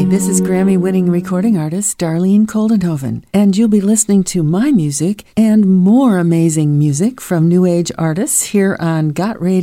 This is Grammy-winning recording artist Darlene Koldenhoven, and you'll be listening to my music and more amazing music from New Age artists here on Got Radio.